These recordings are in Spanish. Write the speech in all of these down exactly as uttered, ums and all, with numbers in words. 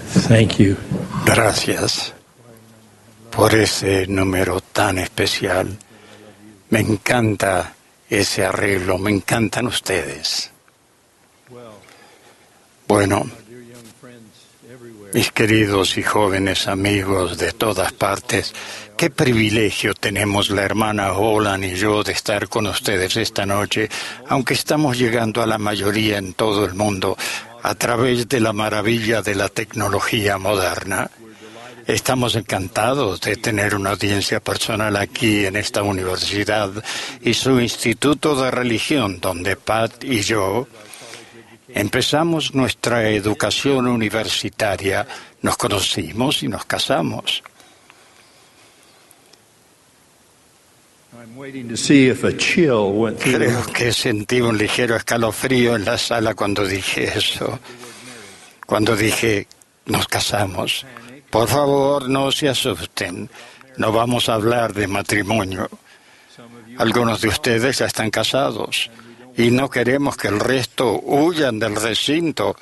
Thank you. Gracias por ese número tan especial. Me encanta ese arreglo, me encantan ustedes. Bueno, mis queridos y jóvenes amigos de todas partes, qué privilegio tenemos la hermana Holland y yo de estar con ustedes esta noche, aunque estamos llegando a la mayoría en todo el mundo a través de la maravilla de la tecnología moderna. Estamos encantados de tener una audiencia personal aquí en esta universidad y su instituto de religión, donde Pat y yo empezamos nuestra educación universitaria, nos conocimos y nos casamos. Creo que sentí un ligero escalofrío en la sala cuando dije eso, cuando dije nos casamos. Por favor, no se asusten, no vamos a hablar de matrimonio. Algunos de ustedes ya están casados y no queremos que el resto huyan del recinto.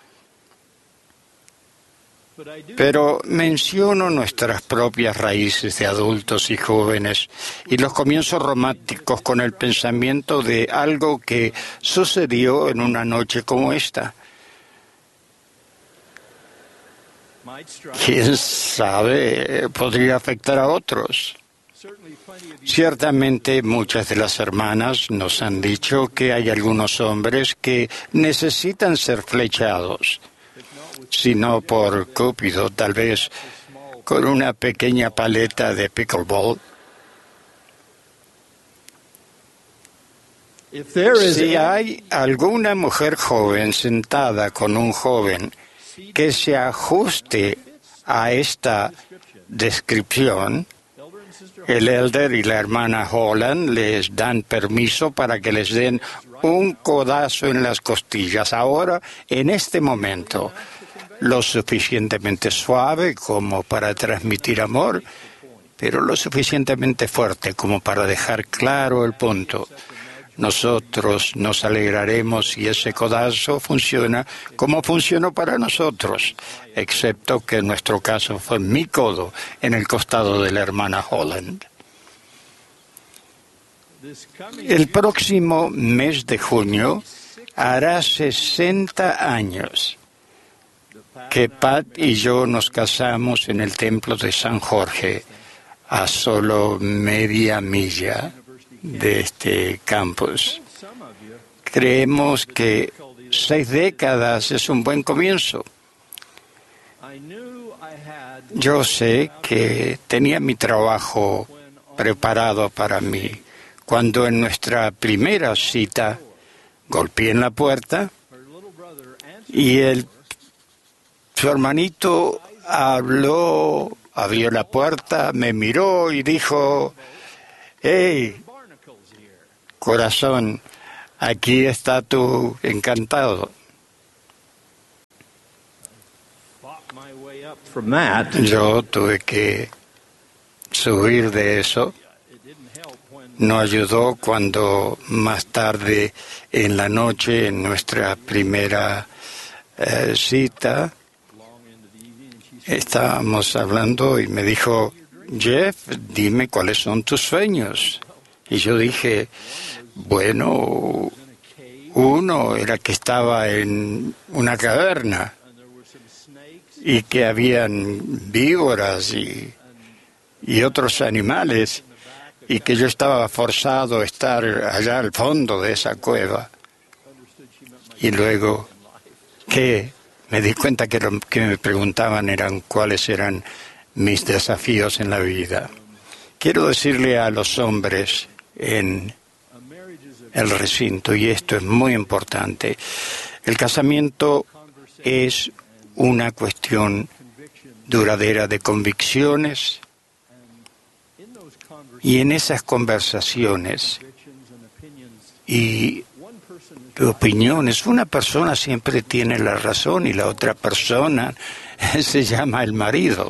Pero menciono nuestras propias raíces de adultos y jóvenes y los comienzos románticos con el pensamiento de algo que sucedió en una noche como esta. ¿Quién sabe? Podría afectar a otros. Ciertamente muchas de las hermanas nos han dicho que hay algunos hombres que necesitan ser flechados, si no por Cúpido, tal vez con una pequeña paleta de pickleball. Si hay alguna mujer joven sentada con un joven que se ajuste a esta descripción, el elder y la hermana Holland les dan permiso para que les den un codazo en las costillas. Ahora, en este momento, lo suficientemente suave como para transmitir amor, pero lo suficientemente fuerte como para dejar claro el punto. Nosotros nos alegraremos si ese codazo funciona como funcionó para nosotros, excepto que en nuestro caso fue mi codo en el costado de la hermana Holland. El próximo mes de junio hará sesenta años que Pat y yo nos casamos en el templo de San Jorge, a solo media milla de este campus. Creemos que seis décadas es un buen comienzo. Yo sé que tenía mi trabajo preparado para mí cuando en nuestra primera cita golpeé en la puerta y el, su hermanito habló, abrió la puerta, me miró y dijo: «Hey, corazón, aquí está tu encantado». Yo tuve que subir de eso. No ayudó cuando más tarde en la noche, en nuestra primera eh, cita, estábamos hablando y me dijo: «Jeff, dime cuáles son tus sueños». Y yo dije, bueno, uno era que estaba en una caverna y que habían víboras y, y otros animales y que yo estaba forzado a estar allá al fondo de esa cueva. Y luego que me di cuenta que lo que me preguntaban eran cuáles eran mis desafíos en la vida. Quiero decirle a los hombres en el recinto, y esto es muy importante, el casamiento es una cuestión duradera de convicciones, y en esas conversaciones y opiniones, una persona siempre tiene la razón y la otra persona se llama el marido.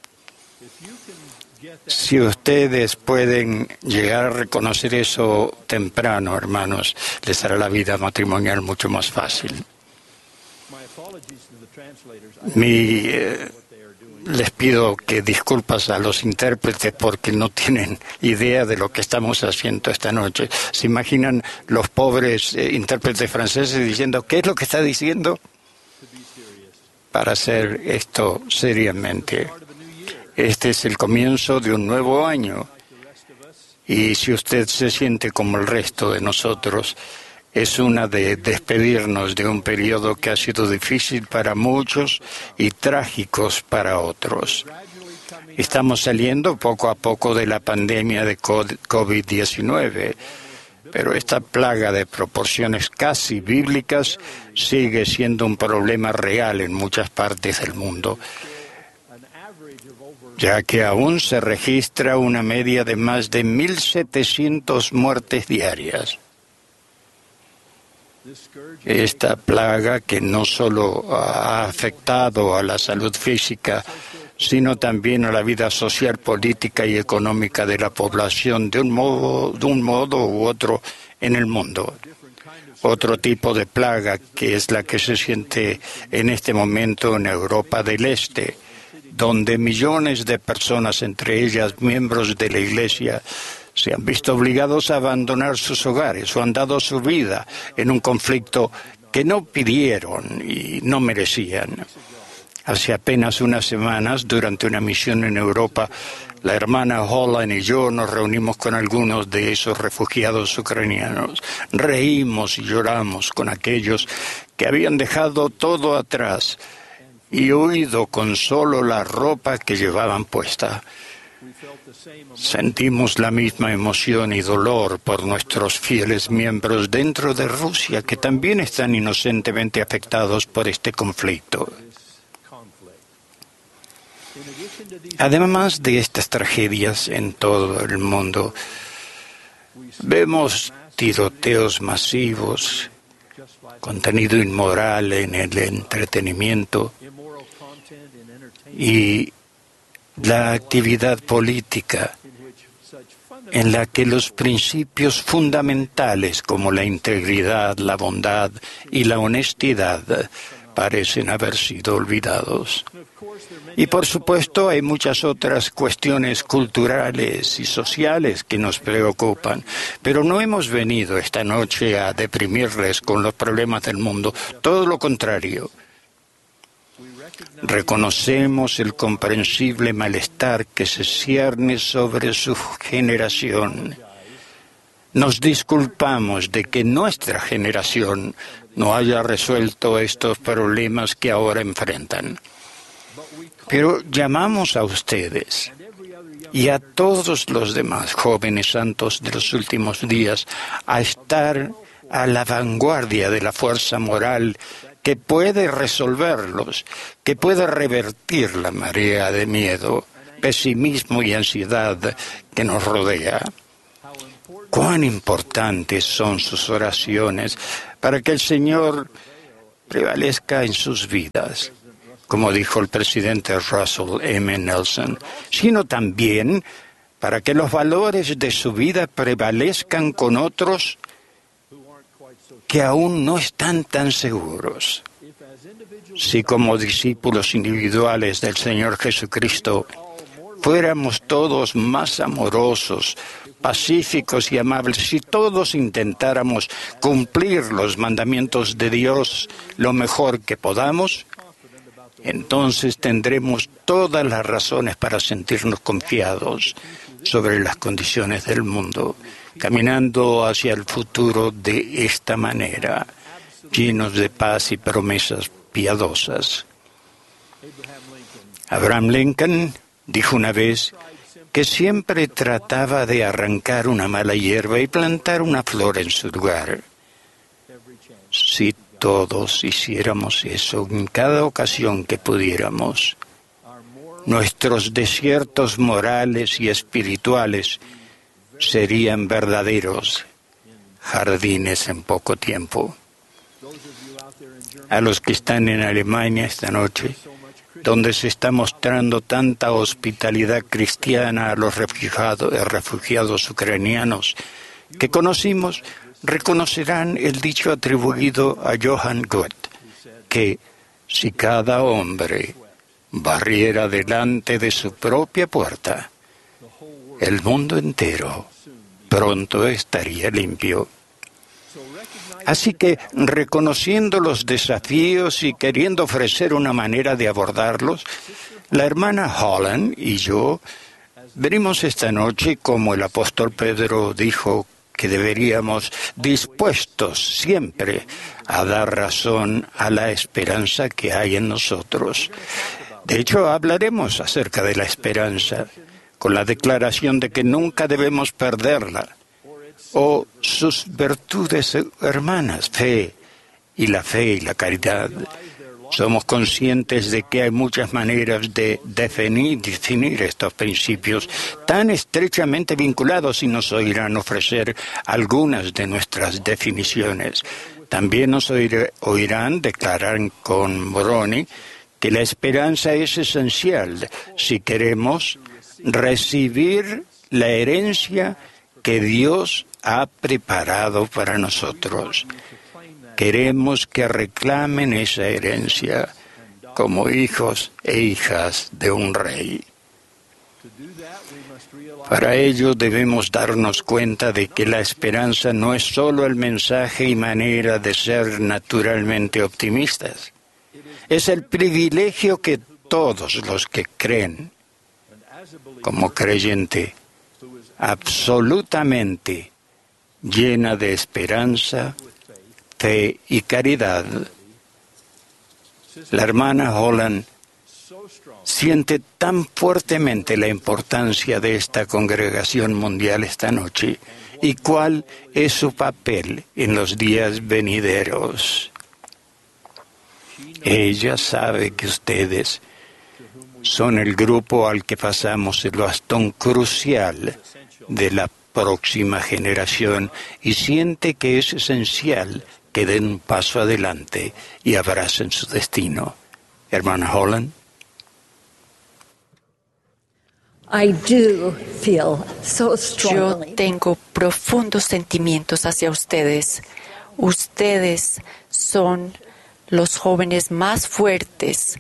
Si ustedes pueden llegar a reconocer eso temprano, hermanos, les hará la vida matrimonial mucho más fácil. Mi, eh, les pido que disculpas a los intérpretes porque no tienen idea de lo que estamos haciendo esta noche. ¿Se imaginan los pobres eh, intérpretes franceses diciendo qué es lo que está diciendo? Para hacer esto seriamente. Este es el comienzo de un nuevo año. Y si usted se siente como el resto de nosotros, es una de despedirnos de un periodo que ha sido difícil para muchos y trágicos para otros. Estamos saliendo poco a poco de la pandemia de COVID diecinueve, pero esta plaga de proporciones casi bíblicas sigue siendo un problema real en muchas partes del mundo, ya que aún se registra una media de más de mil setecientas muertes diarias. Esta plaga que no solo ha afectado a la salud física, sino también a la vida social, política y económica de la población de un modo, de un modo u otro en el mundo. Otro tipo de plaga que es la que se siente en este momento en Europa del Este, donde millones de personas, entre ellas miembros de la Iglesia, se han visto obligados a abandonar sus hogares o han dado su vida en un conflicto que no pidieron y no merecían. Hace apenas unas semanas, durante una misión en Europa, la hermana Holland y yo nos reunimos con algunos de esos refugiados ucranianos. Reímos y lloramos con aquellos que habían dejado todo atrás y huido con solo la ropa que llevaban puesta. Sentimos la misma emoción y dolor por nuestros fieles miembros dentro de Rusia que también están inocentemente afectados por este conflicto. Además de estas tragedias en todo el mundo, vemos tiroteos masivos, contenido inmoral en el entretenimiento y la actividad política en la que los principios fundamentales como la integridad, la bondad y la honestidad parecen haber sido olvidados. Y por supuesto hay muchas otras cuestiones culturales y sociales que nos preocupan, pero no hemos venido esta noche a deprimirles con los problemas del mundo, todo lo contrario. Reconocemos el comprensible malestar que se cierne sobre su generación. Nos disculpamos de que nuestra generación no haya resuelto estos problemas que ahora enfrentan. Pero llamamos a ustedes y a todos los demás jóvenes santos de los últimos días a estar a la vanguardia de la fuerza moral que puede resolverlos, que puede revertir la marea de miedo, pesimismo y ansiedad que nos rodea. Cuán importantes son sus oraciones para que el Señor prevalezca en sus vidas, como dijo el presidente Russell M. Nelson, sino también para que los valores de su vida prevalezcan con otros que aún no están tan seguros. Si como discípulos individuales del Señor Jesucristo fuéramos todos más amorosos, pacíficos y amables, si todos intentáramos cumplir los mandamientos de Dios lo mejor que podamos, entonces tendremos todas las razones para sentirnos confiados sobre las condiciones del mundo, caminando hacia el futuro de esta manera, llenos de paz y promesas piadosas. Abraham Lincoln dijo una vez que siempre trataba de arrancar una mala hierba y plantar una flor en su lugar. Si todos hiciéramos eso en cada ocasión que pudiéramos, nuestros desiertos morales y espirituales serían verdaderos jardines en poco tiempo. A los que están en Alemania esta noche, donde se está mostrando tanta hospitalidad cristiana a los refugiados, refugiados ucranianos que conocimos, reconocerán el dicho atribuido a Johann Goethe, que si cada hombre barriera delante de su propia puerta, el mundo entero pronto estaría limpio. Así que, reconociendo los desafíos y queriendo ofrecer una manera de abordarlos, la hermana Holland y yo venimos esta noche, como el apóstol Pedro dijo que deberíamos, dispuestos siempre a dar razón a la esperanza que hay en nosotros. De hecho, hablaremos acerca de la esperanza, con la declaración de que nunca debemos perderla, o sus virtudes hermanas, fe y la fe y la caridad. Somos conscientes de que hay muchas maneras de definir, definir estos principios tan estrechamente vinculados y nos oirán ofrecer algunas de nuestras definiciones. También nos oir, oirán declarar con Moroni que la esperanza es esencial si queremos recibir la herencia que Dios ha preparado para nosotros. Queremos que reclamen esa herencia como hijos e hijas de un rey. Para ello debemos darnos cuenta de que la esperanza no es solo el mensaje y manera de ser naturalmente optimistas. Es el privilegio que todos los que creen como creyente absolutamente llena de esperanza, fe y caridad. La hermana Holland siente tan fuertemente la importancia de esta congregación mundial esta noche y cuál es su papel en los días venideros. Ella sabe que ustedes son el grupo al que pasamos el bastón crucial de la próxima generación y siente que es esencial que den un paso adelante y abracen su destino. Hermana Holland. I do feel so strongly. Yo tengo profundos sentimientos hacia ustedes. Ustedes son los jóvenes más fuertes,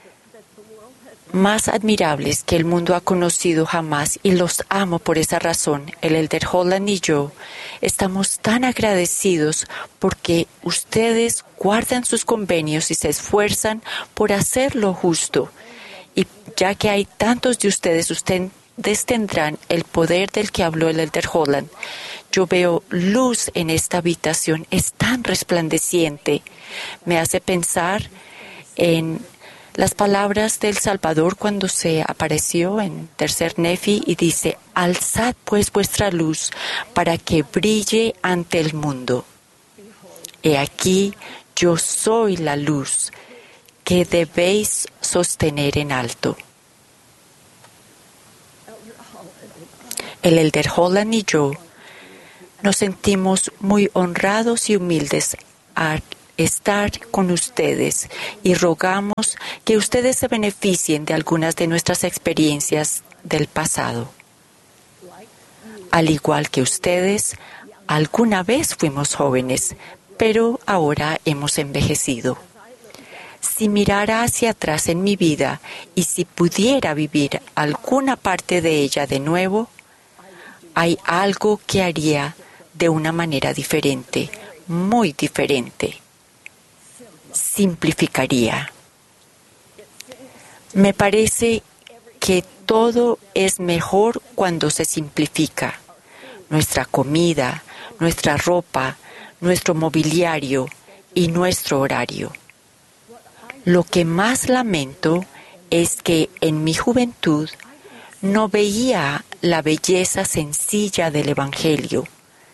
más admirables que el mundo ha conocido jamás, y los amo por esa razón. El Elder Holland y yo estamos tan agradecidos porque ustedes guardan sus convenios y se esfuerzan por hacer lo justo. Y ya que hay tantos de ustedes, ustedes tendrán el poder del que habló el Elder Holland. Yo veo luz en esta habitación, es tan resplandeciente. Me hace pensar en las palabras del Salvador cuando se apareció en Tercer Nefi y dice: alzad pues vuestra luz para que brille ante el mundo. He aquí, yo soy la luz que debéis sostener en alto. El Elder Holland y yo nos sentimos muy honrados y humildes al estar con ustedes y rogamos que ustedes se beneficien de algunas de nuestras experiencias del pasado. Al igual que ustedes, alguna vez fuimos jóvenes, pero ahora hemos envejecido. Si mirara hacia atrás en mi vida y si pudiera vivir alguna parte de ella de nuevo, hay algo que haría de una manera diferente, muy diferente. Simplificaría. Me parece que todo es mejor cuando se simplifica. Nuestra comida, nuestra ropa, nuestro mobiliario y nuestro horario. Lo que más lamento es que en mi juventud no veía la belleza sencilla del Evangelio.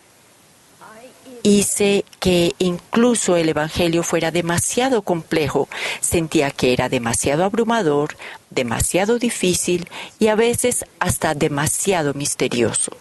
Hice que incluso el Evangelio fuera demasiado complejo. Sentía que era demasiado abrumador, demasiado difícil y a veces hasta demasiado misterioso.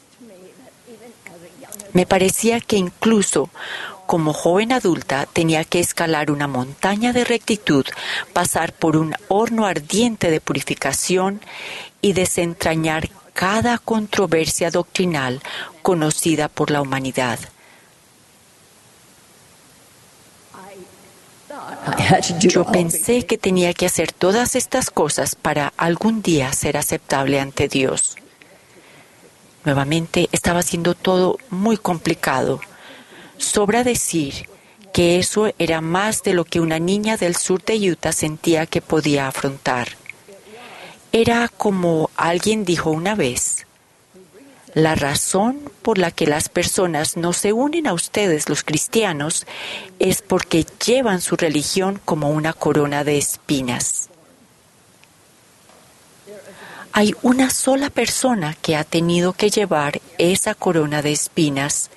Me parecía que incluso como joven adulta tenía que escalar una montaña de rectitud, pasar por un horno ardiente de purificación y desentrañar cada controversia doctrinal conocida por la humanidad. I had to do Yo all pensé que tenía que hacer todas estas cosas para algún día ser aceptable ante Dios. Nuevamente, estaba haciendo todo muy complicado. Sobra decir que eso era más de lo que una niña del sur de Utah sentía que podía afrontar. Era como alguien dijo una vez: la razón por la que las personas no se unen a ustedes, los cristianos, es porque llevan su religión como una corona de espinas. Hay una sola persona que ha tenido que llevar esa corona de espinas,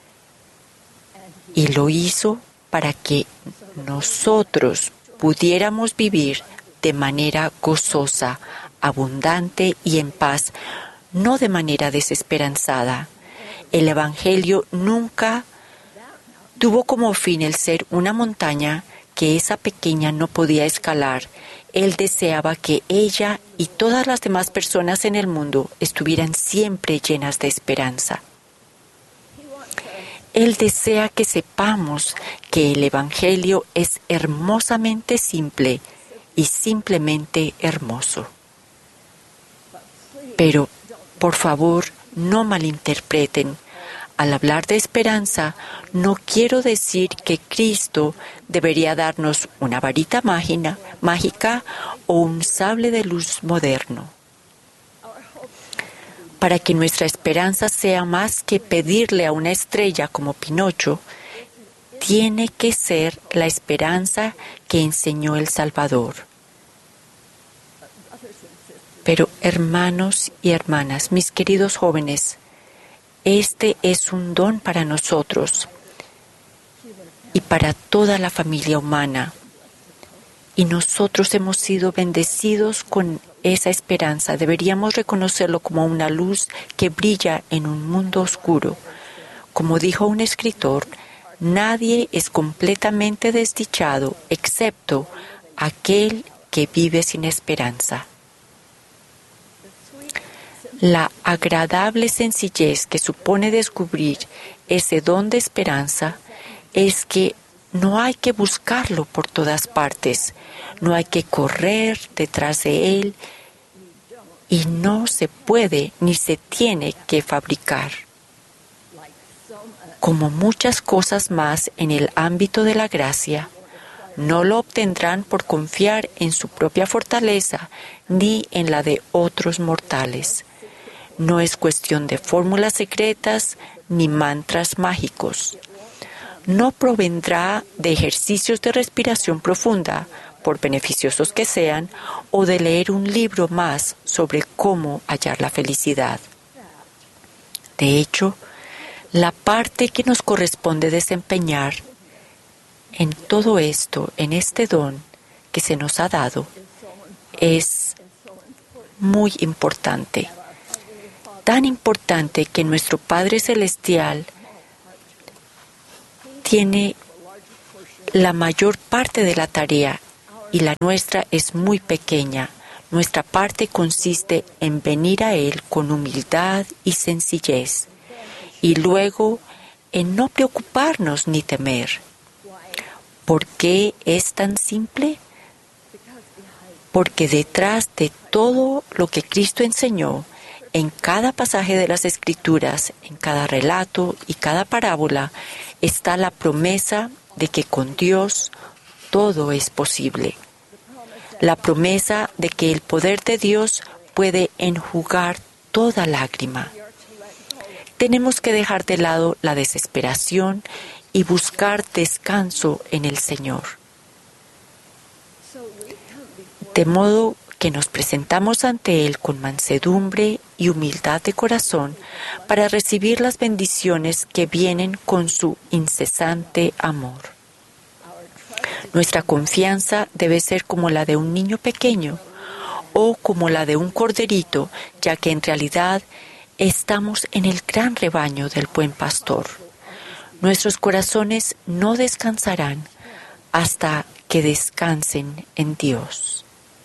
y lo hizo para que nosotros pudiéramos vivir de manera gozosa, abundante y en paz, no de manera desesperanzada. El Evangelio nunca tuvo como fin el ser una montaña que esa pequeña no podía escalar. Él deseaba que ella y todas las demás personas en el mundo estuvieran siempre llenas de esperanza. Él desea que sepamos que el Evangelio es hermosamente simple y simplemente hermoso. Pero, por favor, no malinterpreten. Al hablar de esperanza, no quiero decir que Cristo debería darnos una varita mágica, mágica o un sable de luz moderno. Para que nuestra esperanza sea más que pedirle a una estrella como Pinocho, tiene que ser la esperanza que enseñó el Salvador. Pero, hermanos y hermanas, mis queridos jóvenes, este es un don para nosotros y para toda la familia humana. Y nosotros hemos sido bendecidos con esa esperanza. Deberíamos reconocerlo como una luz que brilla en un mundo oscuro. Como dijo un escritor, nadie es completamente desdichado excepto aquel que vive sin esperanza. La agradable sencillez que supone descubrir ese don de esperanza es que no hay que buscarlo por todas partes, no hay que correr detrás de él y no se puede ni se tiene que fabricar. Como muchas cosas más en el ámbito de la gracia, no lo obtendrán por confiar en su propia fortaleza ni en la de otros mortales. No es cuestión de fórmulas secretas ni mantras mágicos. No provendrá de ejercicios de respiración profunda, por beneficiosos que sean, o de leer un libro más sobre cómo hallar la felicidad. De hecho, la parte que nos corresponde desempeñar en todo esto, en este don que se nos ha dado, es muy importante. Tan importante que nuestro Padre Celestial tiene la mayor parte de la tarea y la nuestra es muy pequeña. Nuestra parte consiste en venir a Él con humildad y sencillez y luego en no preocuparnos ni temer. ¿Por qué es tan simple? Porque detrás de todo lo que Cristo enseñó, en cada pasaje de las Escrituras, en cada relato y cada parábola, está la promesa de que con Dios todo es posible. La promesa de que el poder de Dios puede enjugar toda lágrima. Tenemos que dejar de lado la desesperación y buscar descanso en el Señor. De modo que nos presentamos ante Él con mansedumbre y humildad de corazón para recibir las bendiciones que vienen con su incesante amor. Nuestra confianza debe ser como la de un niño pequeño o como la de un corderito, ya que en realidad estamos en el gran rebaño del buen pastor. Nuestros corazones no descansarán hasta que descansen en Dios.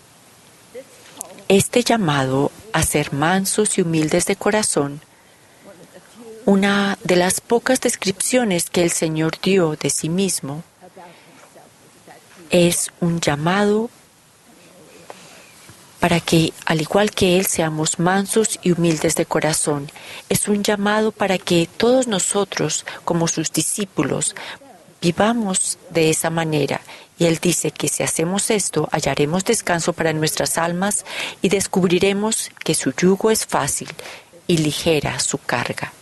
Este llamado a ser mansos y humildes de corazón, una de las pocas descripciones que el Señor dio de sí mismo, Es un llamado para que, al igual que Él, seamos mansos y humildes de corazón. Es un llamado para que todos nosotros, como sus discípulos, vivamos de esa manera. Y Él dice que si hacemos esto, hallaremos descanso para nuestras almas y descubriremos que su yugo es fácil y ligera su carga.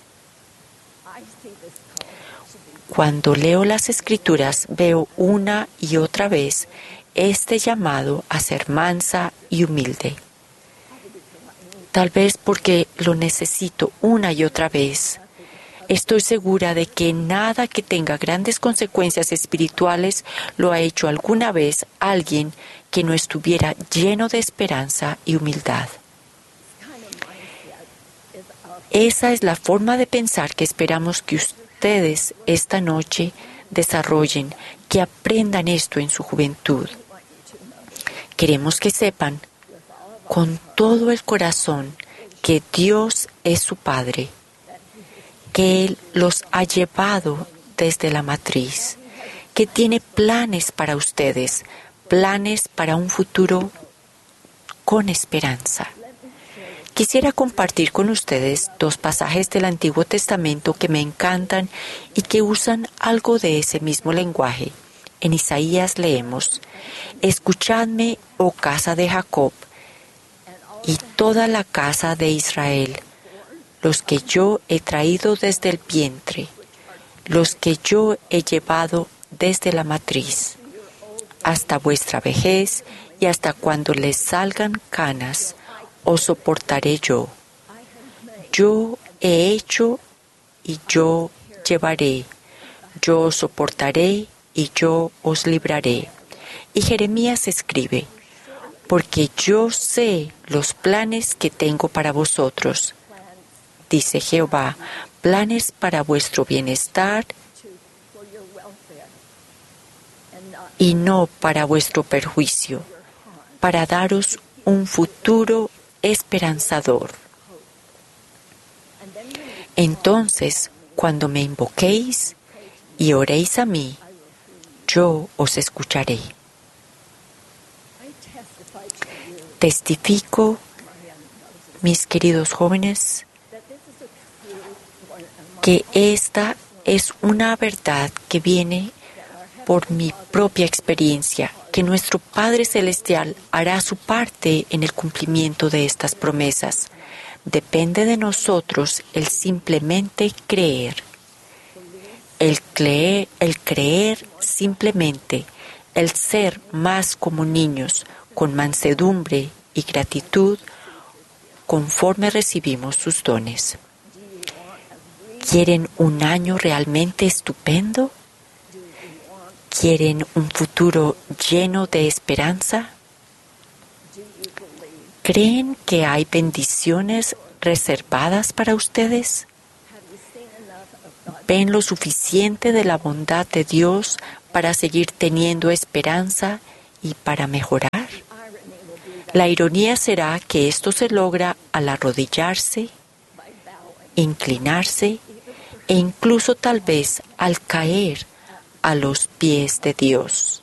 Cuando leo las Escrituras, veo una y otra vez este llamado a ser mansa y humilde. Tal vez porque lo necesito una y otra vez. Estoy segura de que nada que tenga grandes consecuencias espirituales lo ha hecho alguna vez alguien que no estuviera lleno de esperanza y humildad. Esa es la forma de pensar que esperamos que ustedes esta noche desarrollen, que aprendan esto en su juventud. Queremos que sepan con todo el corazón que Dios es su Padre, que Él los ha llevado desde la matriz, que tiene planes para ustedes, planes para un futuro con esperanza. Quisiera compartir con ustedes dos pasajes del Antiguo Testamento que me encantan y que usan algo de ese mismo lenguaje. En Isaías leemos: «Escuchadme, oh casa de Jacob, y toda la casa de Israel, los que yo he traído desde el vientre, los que yo he llevado desde la matriz, hasta vuestra vejez y hasta cuando les salgan canas, os soportaré yo. Yo he hecho y yo llevaré, yo os soportaré y yo os libraré». Y Jeremías escribe: «Porque yo sé los planes que tengo para vosotros, dice Jehová, planes para vuestro bienestar y no para vuestro perjuicio, para daros un futuro esperanzador». Entonces, cuando me invoquéis y oréis a mí, yo os escucharé. Testifico, mis queridos jóvenes, que esta es una verdad que viene por mi propia experiencia, que nuestro Padre Celestial hará su parte en el cumplimiento de estas promesas. Depende de nosotros el simplemente creer. El creer, el creer simplemente, el ser más como niños, con mansedumbre y gratitud, conforme recibimos sus dones. ¿Quieren un año realmente estupendo? ¿Quieren un futuro lleno de esperanza? ¿Creen que hay bendiciones reservadas para ustedes? ¿Ven lo suficiente de la bondad de Dios para seguir teniendo esperanza y para mejorar? La ironía será que esto se logra al arrodillarse, inclinarse e incluso tal vez al caer a los pies de Dios.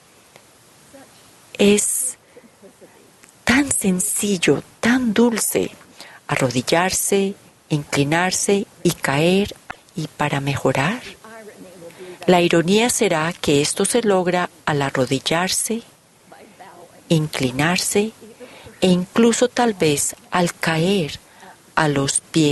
Es tan sencillo, tan dulce, arrodillarse, inclinarse y caer y para mejorar. La ironía será que esto se logra al arrodillarse, inclinarse e incluso tal vez al caer a los pies